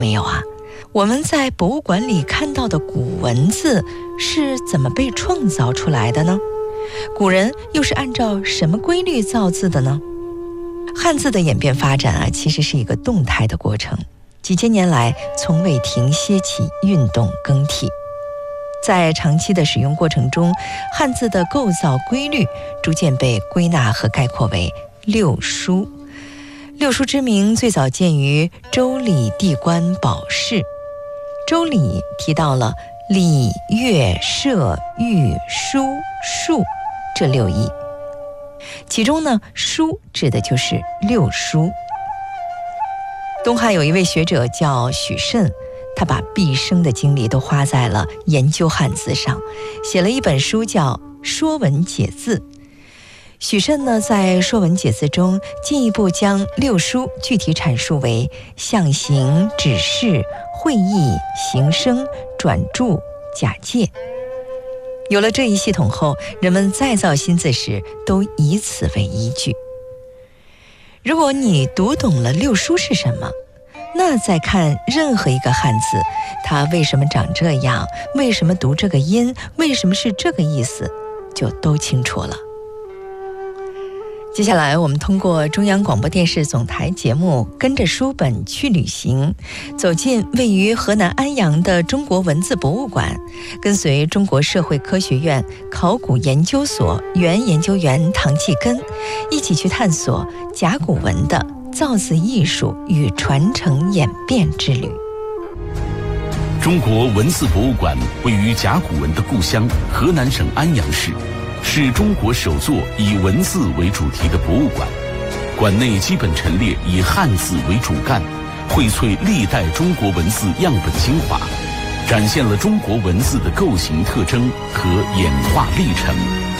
没有啊？我们在博物馆里看到的古文字是怎么被创造出来的呢？古人又是按照什么规律造字的呢？汉字的演变发展啊，其实是一个动态的过程，几千年来从未停歇起运动更替。在长期的使用过程中，汉字的构造规律逐渐被归纳和概括为六书。六书之名最早见于《周礼地官宝释》。《周礼》提到了礼、乐、射、御、书、数这六艺，其中呢，书指的就是六书。东汉有一位学者叫许慎，他把毕生的精力都花在了研究汉字上，写了一本书叫《说文解字》。许慎呢，在《说文解字》中进一步将六书具体阐述为象形、指示、会意、形声、转注、假借。有了这一系统后，人们再造新字时都以此为依据。如果你读懂了六书是什么，那再看任何一个汉字，它为什么长这样，为什么读这个音，为什么是这个意思，就都清楚了。接下来我们通过中央广播电视总台节目跟着书本去旅行，走进位于河南安阳的中国文字博物馆，跟随中国社会科学院考古研究所原研究员唐继根一起去探索甲骨文的造字艺术与传承演变之旅。 中国文字博物馆位于甲骨文的故乡河南省安阳市，是中国首座以文字为主题的博物馆。馆内基本陈列以汉字为主干，荟萃历代中国文字样本精华，展现了中国文字的构型特征和演化历程。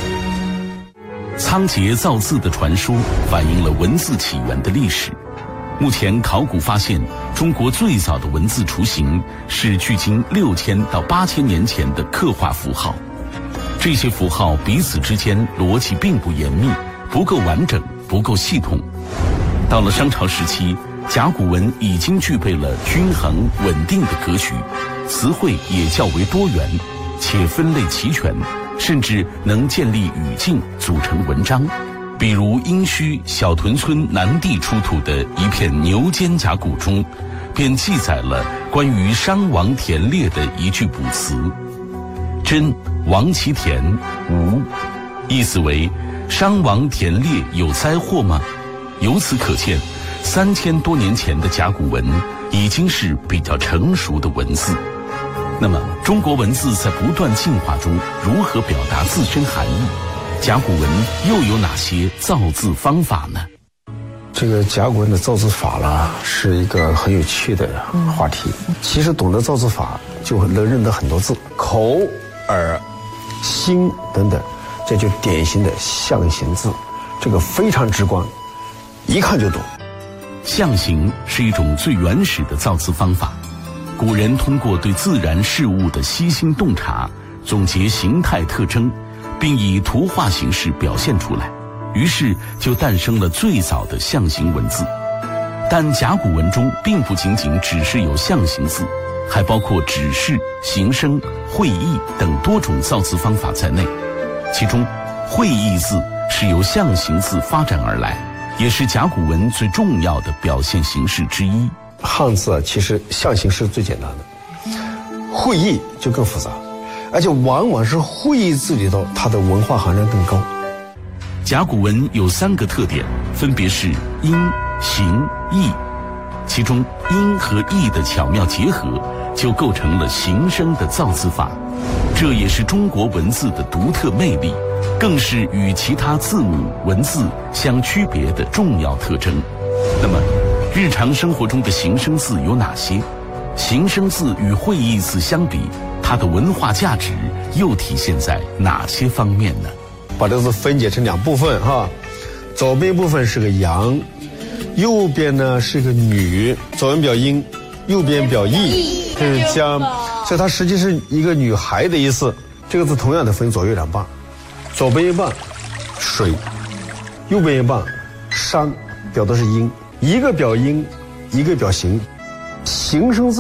仓颉造字的传说反映了文字起源的历史。目前考古发现，中国最早的文字雏形是距今6000到8000年前的刻画符号。这些符号彼此之间逻辑并不严密，不够完整，不够系统。到了商朝时期，甲骨文已经具备了均衡稳定的格局，词汇也较为多元，且分类齐全，甚至能建立语境，组成文章。比如殷墟小屯村南地出土的一片牛肩甲骨中，便记载了关于商王田猎的一句卜辞：真王其田无，意思为商王田猎有灾祸吗？由此可见，3000多年前的甲骨文已经是比较成熟的文字。那么中国文字在不断进化中如何表达自身含义？甲骨文又有哪些造字方法呢？ 这个甲骨文的造字法呢，是一个很有趣的话题。其实懂得造字法，就能认得很多字，口、耳、心等等，这就典型的象形字，这个非常直观，一看就懂。 象形是一种最原始的造字方法，古人通过对自然事物的悉心洞察，总结形态特征，并以图画形式表现出来，于是就诞生了最早的象形文字。但甲骨文中并不仅仅只是有象形字，还包括指示、形声、会意等多种造字方法在内。其中会意字是由象形字发展而来，也是甲骨文最重要的表现形式之一。 汉字其实象形是最简单的，会意就更复杂，而且往往是会意字里头它的文化含量更高。 甲骨文有3个特点，分别是音、形、意，其中音和意的巧妙结合，就构成了形声的造字法，这也是中国文字的独特魅力，更是与其他字母文字相区别的重要特征。那么日常生活中的形声字有哪些？形声字与会意字相比，它的文化价值又体现在哪些方面呢？ 把这个字分解成2部分哈，左边部分是个阳，右边呢是个女，左边表阴，右边表意，这是将，所以它实际是一个女孩的意思。这个字同样的分左右2半，左边一半水，右边一半山，表的是阴，一个表阴，一个表形。 形声字